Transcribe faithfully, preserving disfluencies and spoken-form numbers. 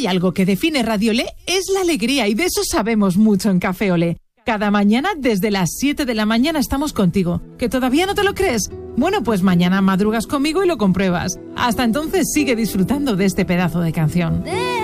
hay algo que define Radio Olé es la alegría, y de eso sabemos mucho en Café Olé. Cada mañana desde las siete de la mañana estamos contigo. ¿Que todavía no te lo crees? Bueno, pues mañana madrugas conmigo y lo compruebas. Hasta entonces sigue disfrutando de este pedazo de canción.